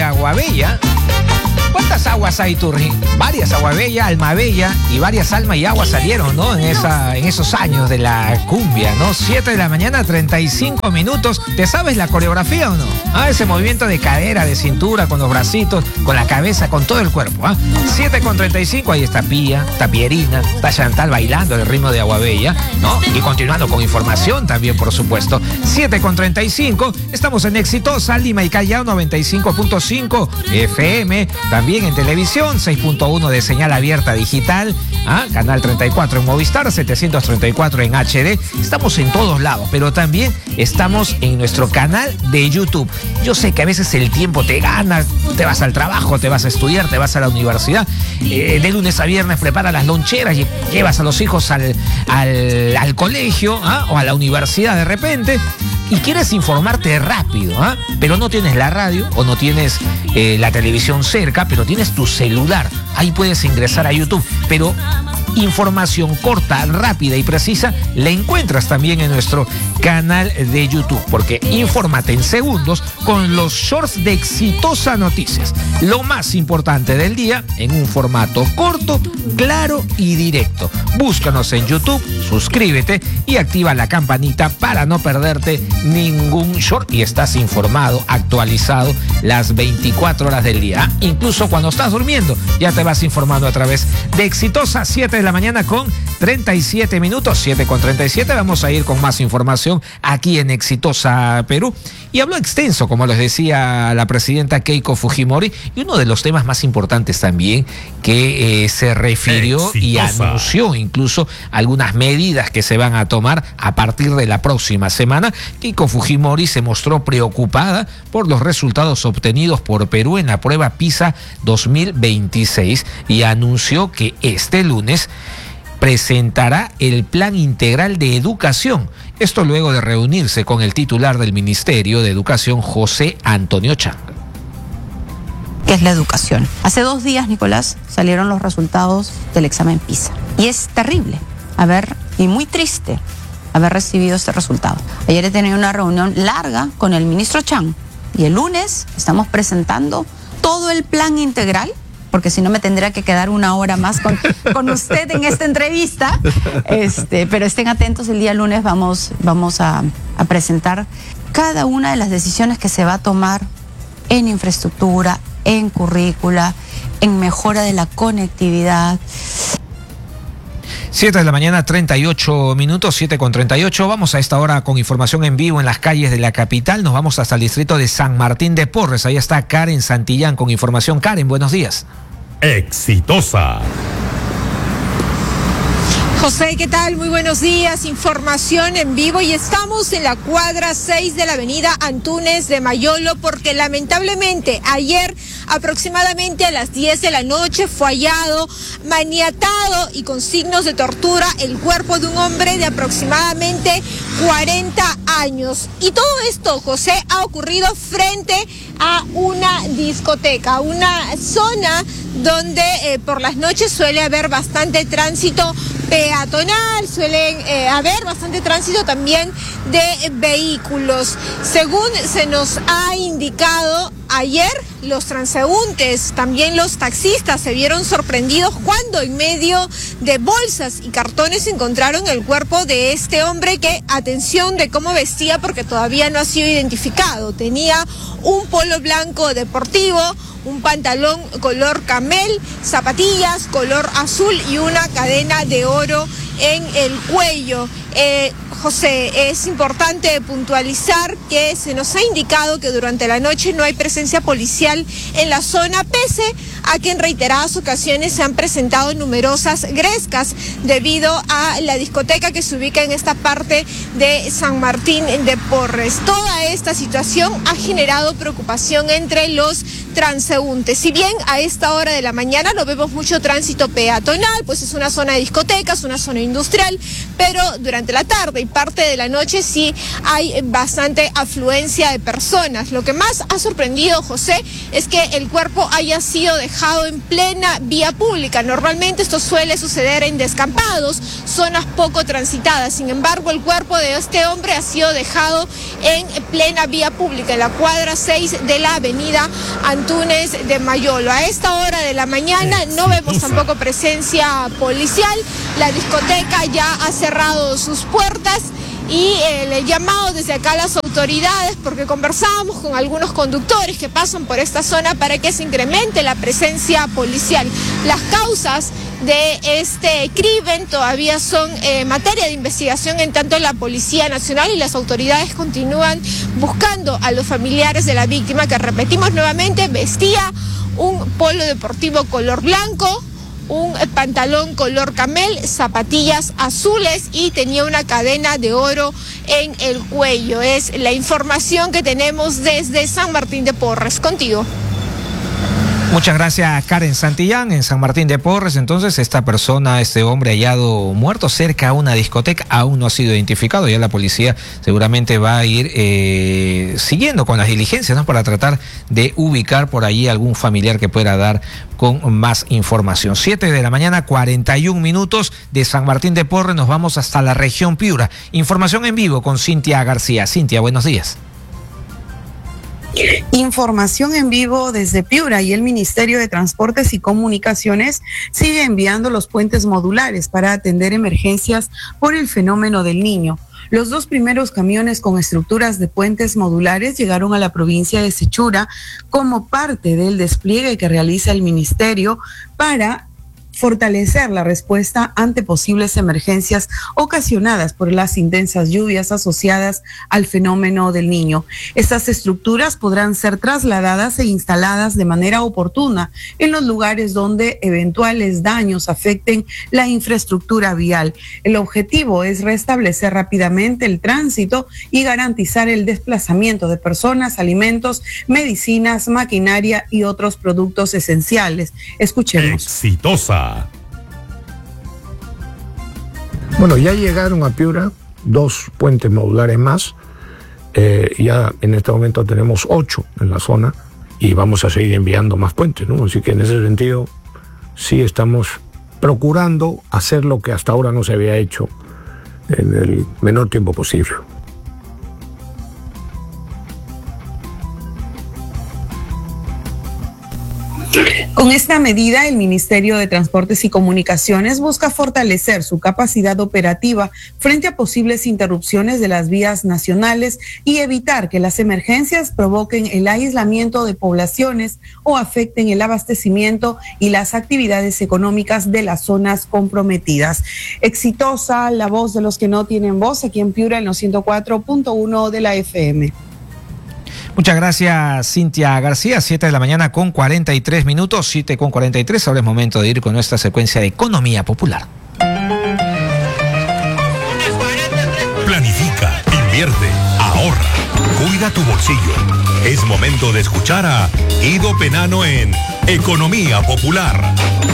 Aguabella. ¿Cuántas aguas hay, Turri? Varias, Aguabella, Almabella y varias almas y aguas salieron, ¿no? En esos años de la cumbia, ¿no? 7 de la mañana, 35 minutos. ¿Te sabes la coreografía o no? Ese movimiento de cadera, de cintura, con los bracitos, con la cabeza, con todo el cuerpo, 7:35, ahí está Pía, está Pierina, está Chantal bailando el ritmo de Aguabella, ¿no? Y continuando con información también, por supuesto. 7:35, estamos en Exitosa, Lima y Callao, 95.5 FM, también en televisión, 6.1 de señal abierta digital, canal 34 en Movistar, 734 en HD. Estamos en todos lados, pero también estamos en nuestro canal de YouTube. Yo sé que a veces el tiempo te gana, te vas al trabajo, te vas a estudiar, te vas a la universidad, de lunes a viernes preparas las loncheras y llevas a los hijos al colegio, o a la universidad de repente, y quieres informarte rápido, pero no tienes la radio o no tienes la televisión cerca, pero tienes tu celular. Ahí puedes ingresar a YouTube, pero información corta, rápida y precisa la encuentras también en nuestro canal de YouTube, porque infórmate en segundos con los shorts de Exitosa Noticias. Lo más importante del día en un formato corto, claro y directo. Búscanos en YouTube, suscríbete y activa la campanita para no perderte ningún short y estás informado, actualizado las 24 horas del día. Incluso cuando estás durmiendo, ya te vas informando a través de Exitosa. 7 de la mañana con 37 minutos, 7:37. Vamos a ir con más información aquí en Exitosa Perú. Y habló extenso, como les decía la presidenta Keiko Fujimori, y uno de los temas más importantes también que se refirió y anunció incluso algunas medidas que se van a tomar a partir de la próxima semana. Keiko Fujimori se mostró preocupada por los resultados obtenidos por Perú en la prueba PISA 2026 y anunció que este lunes presentará el Plan Integral de Educación. Esto luego de reunirse con el titular del Ministerio de Educación, José Antonio Chang. ¿Qué es la educación? Hace 2 días, Nicolás, salieron los resultados del examen PISA. Y es terrible y muy triste haber recibido este resultado. Ayer he tenido una reunión larga con el ministro Chang y el lunes estamos presentando todo el plan integral, porque si no me tendría que quedar 1 hora más con usted en esta entrevista. Pero estén atentos, el día lunes vamos a presentar cada una de las decisiones que se va a tomar en infraestructura, en currícula, en mejora de la conectividad. 7 de la mañana, 38 minutos, 7:38. Vamos a esta hora con información en vivo en las calles de la capital. Nos vamos hasta el distrito de San Martín de Porres. Ahí está Karen Santillán con información. Karen, buenos días. Exitosa. José, ¿qué tal? Muy buenos días. Información en vivo y estamos en la cuadra 6 de la avenida Antúnez de Mayolo porque lamentablemente ayer aproximadamente a las 10 de la noche fue hallado maniatado y con signos de tortura el cuerpo de un hombre de aproximadamente 40 años. Y todo esto, José, ha ocurrido frente a una discoteca, una zona donde por las noches suele haber bastante tránsito peatonal, suelen haber bastante tránsito también de vehículos. Según se nos ha indicado ayer, los transeúntes, también los taxistas se vieron sorprendidos cuando en medio de bolsas y cartones encontraron el cuerpo de este hombre que, atención de cómo vestía porque todavía no ha sido identificado. Tenía un polo blanco deportivo, un pantalón color camel, zapatillas color azul y una cadena de oro en el cuello. José, es importante puntualizar que se nos ha indicado que durante la noche no hay presencia policial en la zona, pese a que en reiteradas ocasiones se han presentado numerosas grescas debido a la discoteca que se ubica en esta parte de San Martín de Porres. Toda esta situación ha generado preocupación entre los transeúntes. Si bien a esta hora de la mañana no vemos mucho tránsito peatonal, pues es una zona de discotecas, una zona industrial, pero durante durante la tarde y parte de la noche sí hay bastante afluencia de personas. Lo que más ha sorprendido, José, es que el cuerpo haya sido dejado en plena vía pública. Normalmente esto suele suceder en descampados, zonas poco transitadas. Sin embargo, el cuerpo de este hombre ha sido dejado en plena vía pública, en la cuadra 6 de la avenida Antunes de Mayolo. A esta hora de la mañana no vemos tampoco presencia policial. La discoteca ya ha cerrado sus puertas y el llamado desde acá a las autoridades, porque conversábamos con algunos conductores que pasan por esta zona para que se incremente la presencia policial. Las causas de este crimen todavía son materia de investigación, en tanto la Policía Nacional y las autoridades continúan buscando a los familiares de la víctima, que repetimos nuevamente, vestía un polo deportivo color blanco, un pantalón color camel, zapatillas azules y tenía una cadena de oro en el cuello. Es la información que tenemos desde San Martín de Porres. Contigo. Muchas gracias, Karen Santillán. En San Martín de Porres, entonces, esta persona, este hombre hallado muerto cerca a una discoteca, aún no ha sido identificado. Ya la policía seguramente va a ir siguiendo con las diligencias, ¿no?, para tratar de ubicar por allí algún familiar que pueda dar con más información. 7 de la mañana, 41 minutos de San Martín de Porres. Nos vamos hasta la región Piura. Información en vivo con Cintia García. Cintia, buenos días. Información en vivo desde Piura, y el Ministerio de Transportes y Comunicaciones sigue enviando los puentes modulares para atender emergencias por el fenómeno del Niño. Los 2 primeros camiones con estructuras de puentes modulares llegaron a la provincia de Sechura como parte del despliegue que realiza el Ministerio para fortalecer la respuesta ante posibles emergencias ocasionadas por las intensas lluvias asociadas al fenómeno del Niño. Estas estructuras podrán ser trasladadas e instaladas de manera oportuna en los lugares donde eventuales daños afecten la infraestructura vial. El objetivo es restablecer rápidamente el tránsito y garantizar el desplazamiento de personas, alimentos, medicinas, maquinaria y otros productos esenciales. Escuchemos. Exitosa. Bueno, ya llegaron a Piura 2 puentes modulares más. Ya en este momento tenemos 8 en la zona y vamos a seguir enviando más puentes, ¿no? Así que en ese sentido sí estamos procurando hacer lo que hasta ahora no se había hecho en el menor tiempo posible. Con esta medida, el Ministerio de Transportes y Comunicaciones busca fortalecer su capacidad operativa frente a posibles interrupciones de las vías nacionales y evitar que las emergencias provoquen el aislamiento de poblaciones o afecten el abastecimiento y las actividades económicas de las zonas comprometidas. Exitosa la voz de los que no tienen voz aquí en Piura en los 104.1 de la FM. Muchas gracias, Cintia García. 7 de la mañana con 43 minutos, 7 con 43. Ahora es momento de ir con nuestra secuencia de Economía Popular. Planifica, invierte, ahorra, cuida tu bolsillo. Es momento de escuchar a Guido Penano en Economía Popular.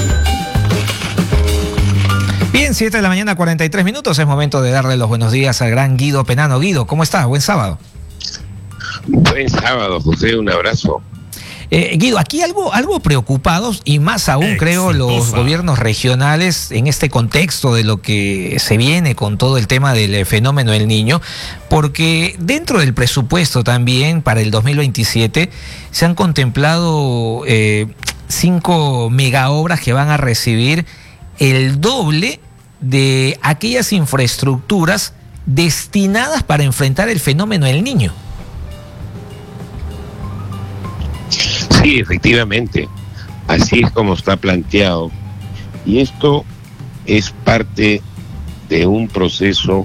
Bien, 7 de la mañana, 43 minutos. Es momento de darle los buenos días al gran Guido Penano. Guido, ¿cómo estás? Buen sábado. Buen sábado, José, un abrazo. Guido, aquí algo preocupados, y más aún creo los gobiernos regionales en este contexto de lo que se viene con todo el tema del fenómeno del Niño, porque dentro del presupuesto también para el 2027 se han contemplado 5 megaobras que van a recibir el doble de aquellas infraestructuras destinadas para enfrentar el fenómeno del Niño. Sí, efectivamente, así es como está planteado. Y esto es parte de un proceso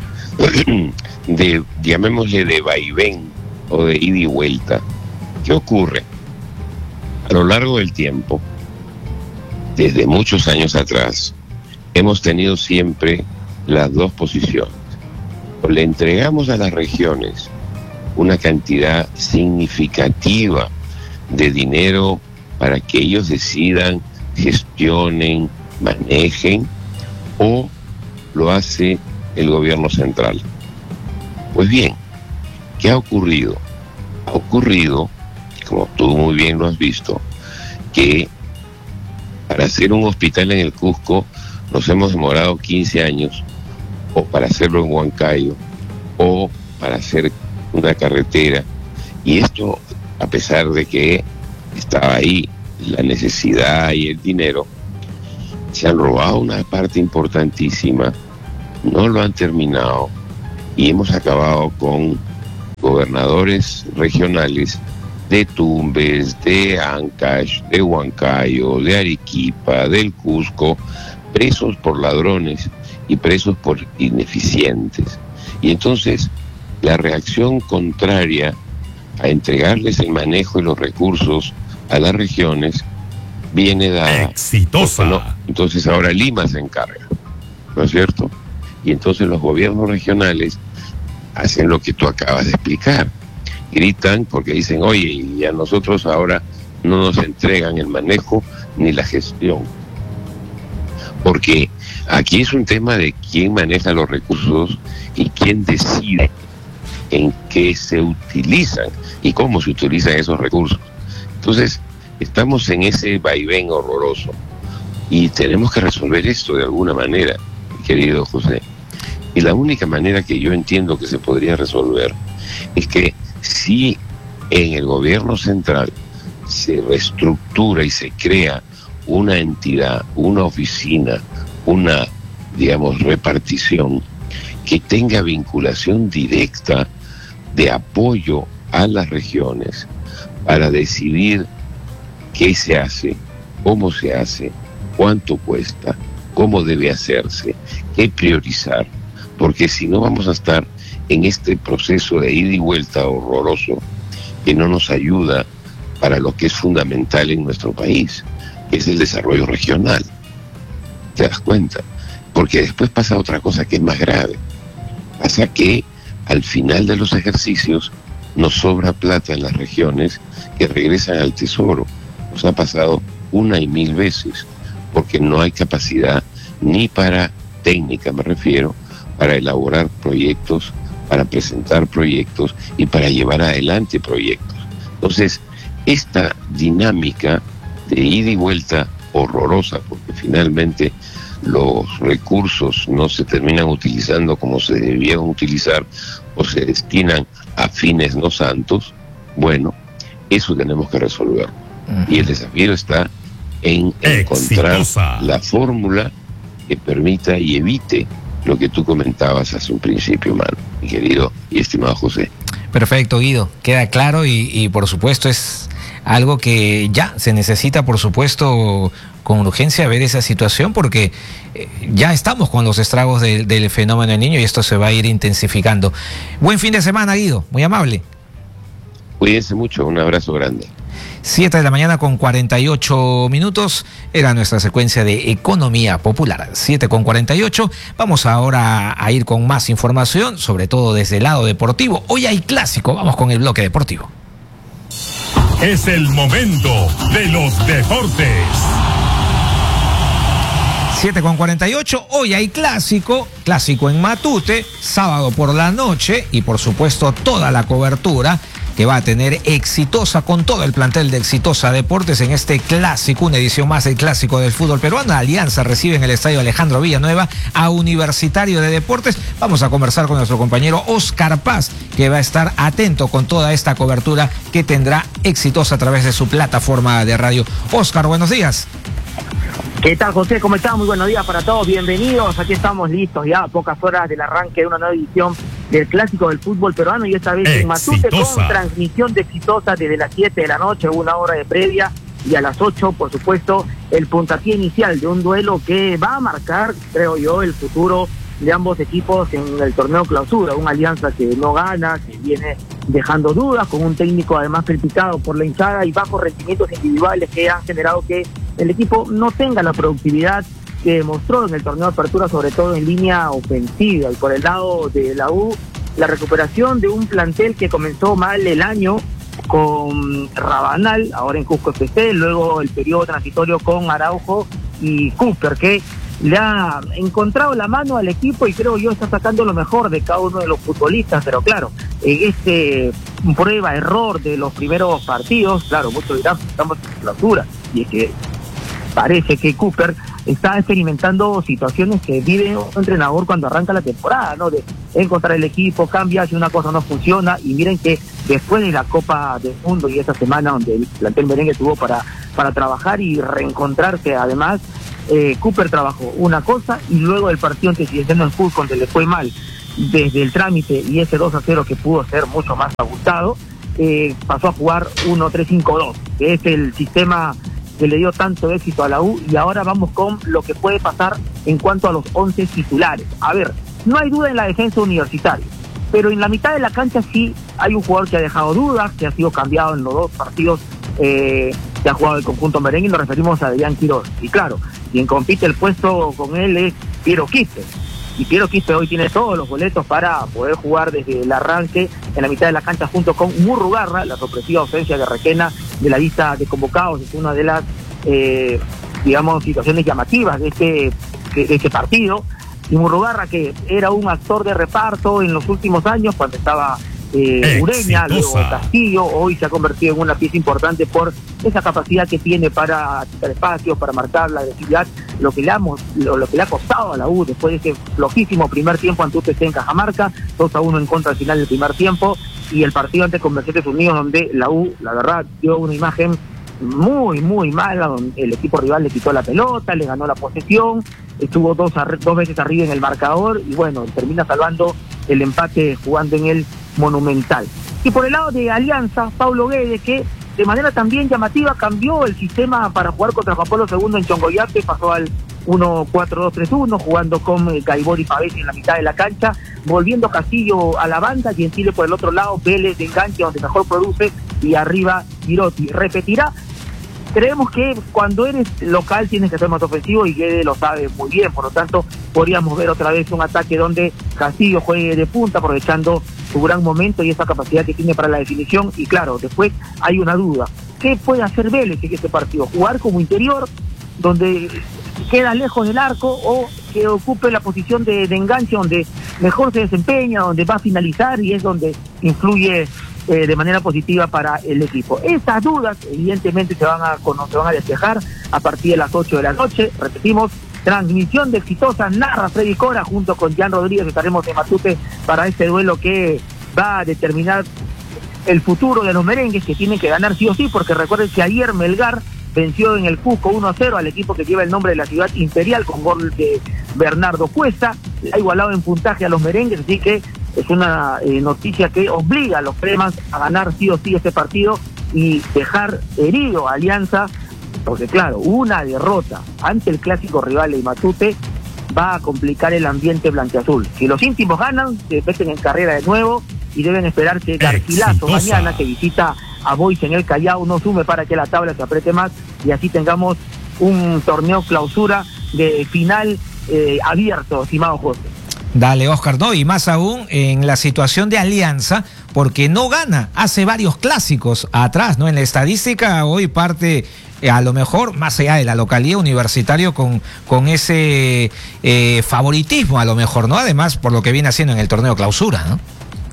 de, llamémosle, de vaivén o de ida y vuelta. ¿Qué ocurre? A lo largo del tiempo, desde muchos años atrás, hemos tenido siempre las dos posiciones. O le entregamos a las regiones una cantidad significativa de dinero para que ellos decidan, gestionen, manejen, o lo hace el gobierno central. Pues bien, ¿qué ha ocurrido? Ha ocurrido, como tú muy bien lo has visto, que para hacer un hospital en el Cusco nos hemos demorado 15 años, o para hacerlo en Huancayo, o para hacer una carretera. Y esto, a pesar de que estaba ahí la necesidad y el dinero, se han robado una parte importantísima, no lo han terminado, y hemos acabado con gobernadores regionales de Tumbes, de Ancash, de Huancayo, de Arequipa, del Cusco, presos por ladrones y presos por ineficientes. Y entonces la reacción contraria a entregarles el manejo y los recursos a las regiones viene dada. Exitosa. No, entonces ahora Lima se encarga, ¿no es cierto? Y entonces los gobiernos regionales hacen lo que tú acabas de explicar. Gritan porque dicen, oye, y a nosotros ahora no nos entregan el manejo ni la gestión. Porque aquí es un tema de quién maneja los recursos y quién decide en qué se utilizan y cómo se utilizan esos recursos. Entonces, estamos en ese vaivén horroroso y tenemos que resolver esto de alguna manera, querido José. Y la única manera que yo entiendo que se podría resolver es que si en el gobierno central se reestructura y se crea una entidad, una oficina, una, digamos, repartición que tenga vinculación directa de apoyo a las regiones para decidir qué se hace, cómo se hace, cuánto cuesta, cómo debe hacerse, qué priorizar, porque si no vamos a estar en este proceso de ida y vuelta horroroso que no nos ayuda para lo que es fundamental en nuestro país, que es el desarrollo regional. ¿Te das cuenta? Porque después pasa otra cosa que es más grave. Pasa que al final de los ejercicios nos sobra plata en las regiones que regresan al tesoro. Nos ha pasado 1 y 1000 veces, porque no hay capacidad ni para técnica, me refiero, para elaborar proyectos, para presentar proyectos y para llevar adelante proyectos. Entonces, esta dinámica de ida y vuelta horrorosa, porque finalmente los recursos no se terminan utilizando como se debían utilizar o se destinan a fines no santos, eso tenemos que resolverlo. Y el desafío está en encontrar la fórmula que permita y evite lo que tú comentabas hace un principio, mano, mi querido y estimado José. Perfecto, Guido, queda claro y por supuesto es algo que ya se necesita, por supuesto, con urgencia ver esa situación, porque ya estamos con los estragos del fenómeno del Niño y esto se va a ir intensificando. Buen fin de semana, Guido, muy amable. Cuídense mucho, un abrazo grande. 7 de la mañana con 48 minutos, era nuestra secuencia de Economía Popular. 7 con 48, vamos ahora a ir con más información, sobre todo desde el lado deportivo. Hoy hay clásico, vamos con el bloque deportivo. Es el momento de los deportes. 7 con 48, hoy hay clásico en Matute, sábado por la noche y por supuesto toda la cobertura que va a tener Exitosa con todo el plantel de Exitosa Deportes en este clásico, una edición más del clásico del fútbol peruano. Alianza recibe en el estadio Alejandro Villanueva a Universitario de Deportes. Vamos a conversar con nuestro compañero Oscar Paz, que va a estar atento con toda esta cobertura que tendrá Exitosa a través de su plataforma de radio. Oscar, buenos días. ¿Qué tal, José? ¿Cómo están? Muy buenos días para todos, bienvenidos. Aquí estamos listos ya a pocas horas del arranque de una nueva edición del clásico del fútbol peruano y esta vez en Matute con transmisión de Exitosa desde las 7 de la noche, 1 hora de previa, y a las 8, por supuesto, el puntapié inicial de un duelo que va a marcar, creo yo, el futuro de ambos equipos en el torneo clausura. Una Alianza que no gana, que viene dejando dudas, con un técnico además criticado por la hinchada y bajos rendimientos individuales que han generado que el equipo no tenga la productividad que demostró en el torneo de apertura, sobre todo en línea ofensiva. Y por el lado de la U, la recuperación de un plantel que comenzó mal el año con Rabanal, ahora en Cusco FC, luego el periodo transitorio con Araujo y Cooper, que le ha encontrado la mano al equipo y creo yo está sacando lo mejor de cada uno de los futbolistas, pero claro, en prueba, error de los primeros partidos, claro, muchos dirán, estamos en clausura, y es que parece que Cooper está experimentando situaciones que vive un entrenador cuando arranca la temporada, ¿no? De encontrar el equipo, cambia, si una cosa no funciona, y miren que después de la Copa del Mundo y esa semana donde el plantel merengue tuvo para trabajar y reencontrarse, además, Cooper trabajó una cosa y luego del partido ante Cienciano en Cusco, donde le fue mal desde el trámite y ese 2-0 que pudo ser mucho más abultado, pasó a jugar 1-3-5-2, que es el sistema que le dio tanto éxito a la U, y ahora vamos con lo que puede pasar en cuanto a los 11 titulares. A ver, no hay duda en la defensa universitaria, pero en la mitad de la cancha sí hay un jugador que ha dejado dudas, que ha sido cambiado en los dos partidos que ha jugado el conjunto merengue, y nos referimos a Adrián Quiroz. Y claro, quien compite el puesto con él es Piero Quispe, y Piero Quispe hoy tiene todos los boletos para poder jugar desde el arranque en la mitad de la cancha junto con Murrugarra. La sorpresiva ausencia de Requena de la lista de convocados es una de las situaciones llamativas de este partido. Y Murrugarra, que era un actor de reparto en los últimos años cuando estaba Ureña, luego Castillo, hoy se ha convertido en una pieza importante por esa capacidad que tiene para quitar espacios, para marcar la agresividad, lo que le ha costado a la U después de ese flojísimo primer tiempo ante UTC en Cajamarca, 2-1 en contra al final del primer tiempo, y el partido ante Comerciantes Unidos, donde la U, la verdad, dio una imagen muy, muy mala, donde el equipo rival le quitó la pelota, le ganó la posesión, estuvo dos veces arriba en el marcador, y bueno, termina salvando el empate jugando en el Monumental. Y por el lado de Alianza, Paulo Guedes, que de manera también llamativa cambió el sistema para jugar contra Juan Pablo II en Chongoyate, pasó al 1-4-2-3-1, jugando con Gaibor y Pavés en la mitad de la cancha, volviendo Castillo a la banda, y Gentile por el otro lado, Vélez de enganche donde mejor produce, y arriba Girotti. Repetirá. Creemos que cuando eres local tienes que ser más ofensivo, y Guedes lo sabe muy bien, por lo tanto podríamos ver otra vez un ataque donde Castillo juegue de punta, aprovechando su gran momento y esa capacidad que tiene para la definición. Y claro, después hay una duda, ¿qué puede hacer Vélez en este partido? ¿Jugar como interior, donde queda lejos del arco, o que ocupe la posición de enganche, donde mejor se desempeña, donde va a finalizar y es donde influye de manera positiva para el equipo? Estas dudas evidentemente se van a despejar a partir de las 8 de la noche. Repetimos, transmisión de Exitosa, narra Freddy Cora junto con Jan Rodríguez. Estaremos en Matute para este duelo que va a determinar el futuro de los merengues, que tienen que ganar sí o sí, porque recuerden que ayer Melgar venció en el Cusco 1-0 al equipo que lleva el nombre de la ciudad imperial, con gol de Bernardo Cuesta. Ha igualado en puntaje a los merengues, así que es una noticia que obliga a los cremas a ganar sí o sí este partido y dejar herido a Alianza, porque claro, una derrota ante el clásico rival de Matute va a complicar el ambiente blanquiazul. Si los íntimos ganan, se meten en carrera de nuevo y deben esperar que Garcilaso mañana, que visita a Boys en el Callao, no sume para que la tabla se apriete más y así tengamos un torneo clausura de final abierto, estimado José. Dale, Oscar, no, y más aún en la situación de Alianza, porque no gana, hace varios clásicos atrás, ¿no? En la estadística hoy parte, a lo mejor, más allá de la localidad, Universitario con ese favoritismo, a lo mejor, ¿no? Además, por lo que viene haciendo en el torneo clausura, ¿no?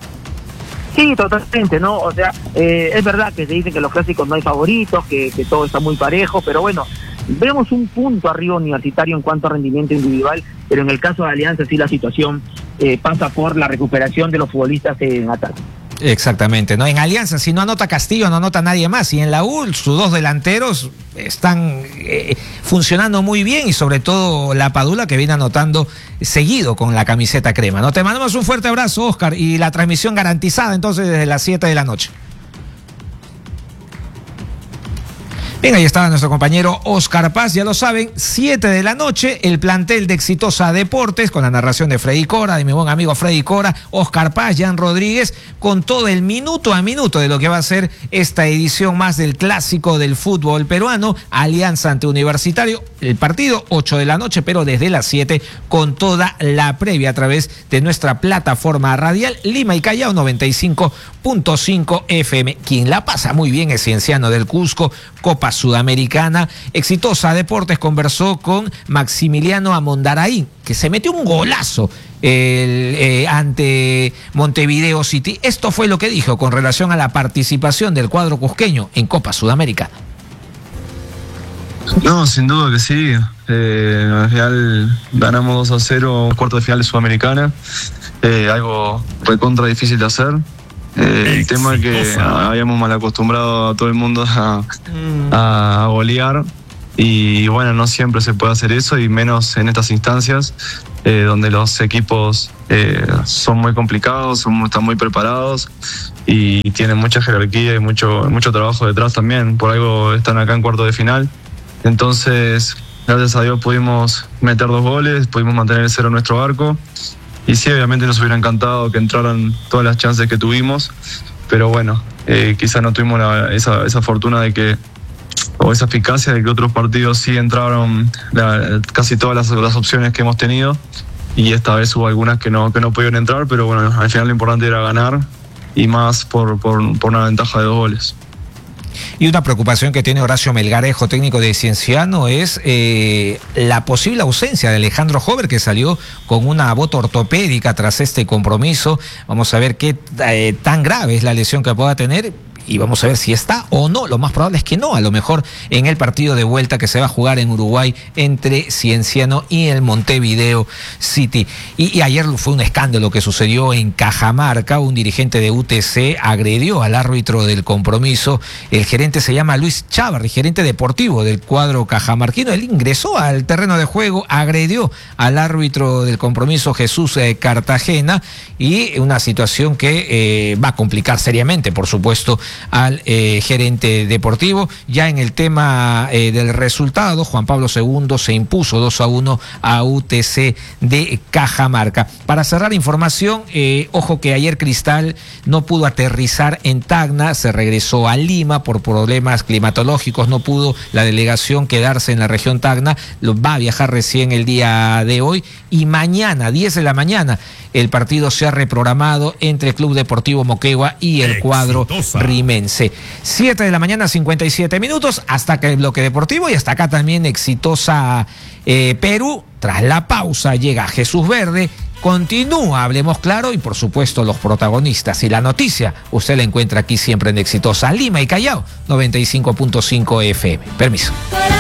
Sí, totalmente, ¿no? O sea, es verdad que se dice que en los clásicos no hay favoritos, que todo está muy parejo, pero bueno, vemos un punto arriba Universitario en cuanto a rendimiento individual, pero en el caso de Alianza sí la situación pasa por la recuperación de los futbolistas en ataque. Exactamente, ¿no? En Alianza, si no anota Castillo, no anota nadie más. Y en la U, sus dos delanteros están funcionando muy bien, y sobre todo la Padula, que viene anotando seguido con la camiseta crema, ¿no? Te mandamos un fuerte abrazo, Oscar, y la transmisión garantizada entonces desde las 7 de la noche. Bien, ahí estaba nuestro compañero Oscar Paz, ya lo saben, 7 de la noche, el plantel de Exitosa Deportes, con la narración de Freddy Cora, de mi buen amigo Freddy Cora, Oscar Paz, Jan Rodríguez, con todo el minuto a minuto de lo que va a ser esta edición más del clásico del fútbol peruano, Alianza ante Universitario, el partido 8 de la noche, pero desde las 7, con toda la previa a través de nuestra plataforma radial Lima y Callao 95.5 FM. Quien la pasa muy bien es Cienciano del Cusco, Copa Copa Sudamericana. Exitosa Deportes conversó con Maximiliano Amondaraín, que se metió un golazo ante Montevideo City. Esto fue lo que dijo con relación a la participación del cuadro cusqueño en Copa Sudamericana. No, sin duda que sí. Al final ganamos 2-0 cuarto de final de Sudamericana. Algo fue contra difícil de hacer. El tema es que habíamos mal acostumbrado a todo el mundo a golear. Y bueno, no siempre se puede hacer eso, y menos en estas instancias donde los equipos son muy complicados, están muy preparados y tienen mucha jerarquía y mucho trabajo detrás también. Por algo están acá en cuarto de final. Entonces, gracias a Dios pudimos meter 2 goles, pudimos mantener el 0 en nuestro arco. Y sí, obviamente nos hubiera encantado que entraran todas las chances que tuvimos, pero bueno, quizás no tuvimos esa fortuna de que, o esa eficacia de que otros partidos sí entraron casi todas las opciones que hemos tenido, y esta vez hubo algunas que no pudieron entrar, pero bueno, al final lo importante era ganar, y más por una ventaja de 2 goles. Y una preocupación que tiene Horacio Melgarejo, técnico de Cienciano, es la posible ausencia de Alejandro Hover, que salió con una bota ortopédica tras este compromiso. Vamos a ver qué tan grave es la lesión que pueda tener. Y vamos a ver si está o no. Lo más probable es que no. A lo mejor en el partido de vuelta que se va a jugar en Uruguay entre Cienciano y el Montevideo City. Y ayer fue un escándalo que sucedió en Cajamarca. Un dirigente de UTC agredió al árbitro del compromiso. El gerente se llama Luis Chávarri, gerente deportivo del cuadro cajamarquino. Él ingresó al terreno de juego, agredió al árbitro del compromiso, Jesús Cartagena, y una situación que va a complicar seriamente, por supuesto, al gerente deportivo. Ya en el tema del resultado, Juan Pablo II se impuso 2-1 a UTC de Cajamarca. Para cerrar información, ojo que ayer Cristal no pudo aterrizar en Tacna, se regresó a Lima por problemas climatológicos, no pudo la delegación quedarse en la región Tacna, va a viajar recién el día de hoy, y mañana, 10 de la mañana, el partido se ha reprogramado entre Club Deportivo Moquegua y el cuadro rimense. 7 de la mañana, 57 minutos, hasta acá el bloque deportivo, y hasta acá también exitosa Perú. Tras la pausa llega Jesús Verde, continúa Hablemos Claro, y por supuesto los protagonistas y la noticia usted la encuentra aquí siempre en Exitosa Lima y Callao 95.5 FM. Permiso.